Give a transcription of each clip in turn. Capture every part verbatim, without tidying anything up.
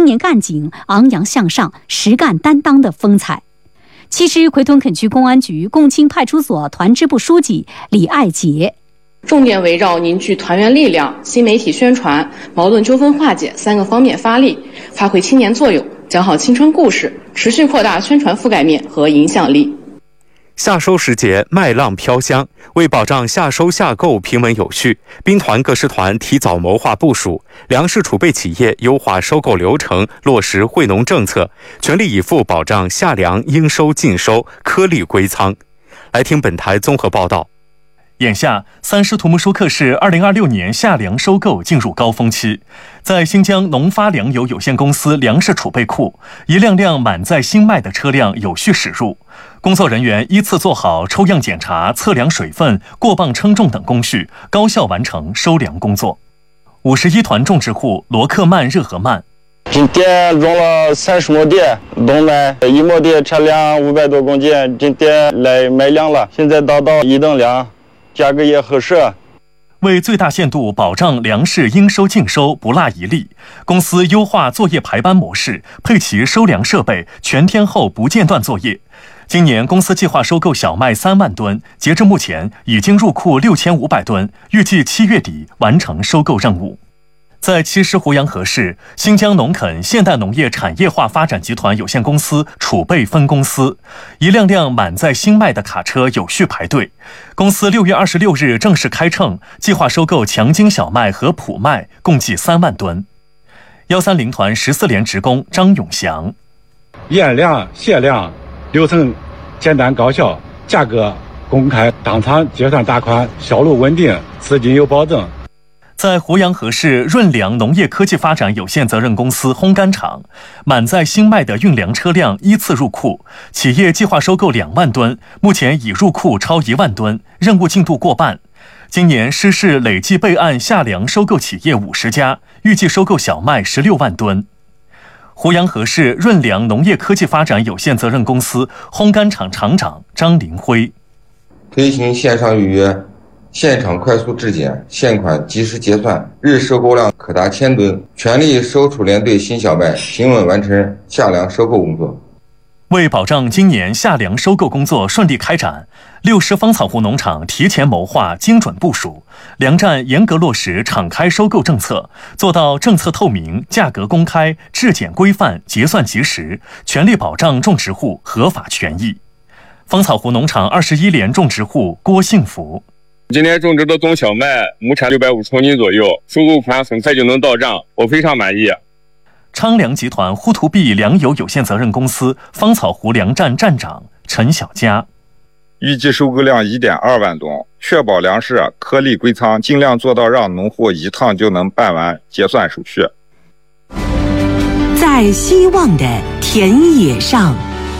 青年干警昂扬向上、实干担当的风采。七支奎屯垦区公安局共青派出所团支部书记李爱杰， 重点围绕凝聚团员力量、新媒体宣传、矛盾纠纷化解三个方面发力，发挥青年作用，讲好青春故事，持续扩大宣传覆盖面和影响力。 夏收时节，麦浪飘香。为保障夏收夏购平稳有序，兵团各师团提早谋划部署，粮食储备企业优化收购流程，落实惠农政策，全力以赴保障夏粮应收尽收，颗粒归仓。来听本台综合报道。 眼下，三师土木舒克市二零二六年夏粮收购进入高峰期，在新疆农发粮油有限公司粮食储备库，一辆辆满载新麦的车辆有序驶入，工作人员依次做好抽样检查、测量水分、过磅称重等工序，高效完成收粮工作。五十一团种植户罗克曼热河曼。 今天种了三十亩地冬麦，一亩地产量五百多公斤，今天来买粮了，现在达到一等粮。价格也合适。 为最大限度保障粮食应收尽收不落一粒，公司优化作业排班模式，配齐收粮设备，全天候不间断作业。今年公司计划收购小麦三万吨，截至目前已经入库六千五百吨，预计七月底完成收购任务。在七师胡杨河市，新疆农垦现代农业产业化发展集团有限公司储备分公司，一辆辆满载新麦的卡车有序排队。公司六月二十六日正式开称，计划收购强筋小麦和普麦，共计三万吨。幺三零团十四连职工张永祥， 验粮、卸粮流程简单高效，价格公开，当场结算打款，销路稳定，资金有保证。 在胡杨河市润粮农业科技发展有限责任公司烘干厂，满载新麦的运粮车辆依次入库，企业计划收购两万吨，目前已入库超一万吨，任务进度过半。今年师市累计备案夏粮收购企业五十家，预计收购小麦十六万吨。胡杨河市润粮农业科技发展有限责任公司烘干厂厂长张林辉， 推行线上预约、现场快速质检、现款及时结算，日收购量可达千吨，全力收储连队新小麦，平稳完成夏粮收购工作。 为保障今年夏粮收购工作顺利开展，六师芳草湖农场提前谋划、精准部署，粮站严格落实敞开收购政策，做到政策透明、价格公开、质检规范、结算及时，全力保障种植户合法权益。芳草湖农场二十一连种植户郭幸福， 今年种植的总小麦亩产六百五十公斤左右，收购款很快就能到账，我非常满意。 昌粮集团呼图币粮油有限责任公司芳草湖粮站站长陈小佳， 预计收购量 一点二万吨，确保粮食颗粒归仓，尽量做到让农户一趟就能办完结算手续。 在希望的田野上，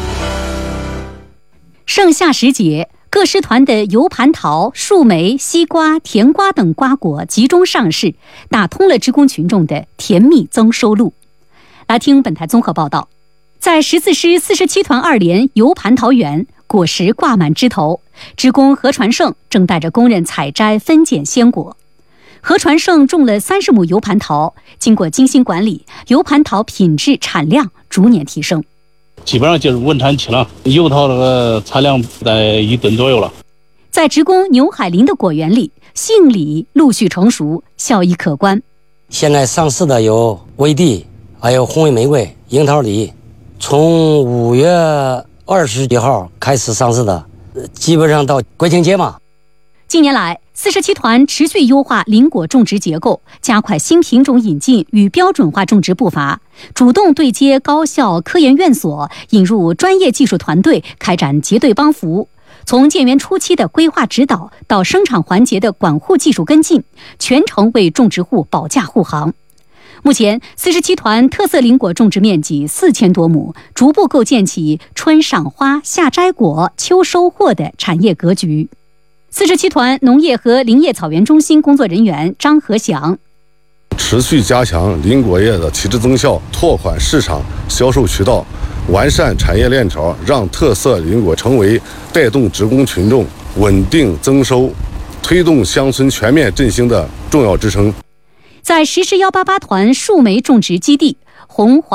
盛夏时节，各师团的油盘桃、树莓、西瓜、甜瓜等瓜果集中上市，打通了职工群众的甜蜜增收路。来听本台综合报道，在十四师四十七团二连油盘桃园，果实挂满枝头，职工何传胜正带着工人采摘分拣鲜果。何传胜种了三十亩油盘桃，经过精心管理，油盘桃品质产量逐年提升， 基本上就是稳产期了，油桃这个产量在一吨左右了。 在职工牛海林的果园里，杏李陆续成熟，效益可观。 现在上市的有威地，还有红尾玫瑰、樱桃李，从五月二十几号开始上市的，基本上到国庆节嘛。 近年来，四十七团持续优化林果种植结构，加快新品种引进与标准化种植步伐，主动对接高校科研院所，引入专业技术团队，开展结对帮扶。从建园初期的规划指导到生产环节的管护技术跟进，全程为种植户保驾护航。目前，四十七团特色林果种植面积四千多亩，逐步构建起春赏花、夏摘果、秋收获的产业格局。四十七团农业和林业草原中心工作人员张和祥， 持续加强林果业的提质增效，拓宽市场销售渠道，完善产业链条，让特色林果成为带动职工群众稳定增收、推动乡村全面振兴的重要支撑。 在实施幺八八团树莓种植基地，红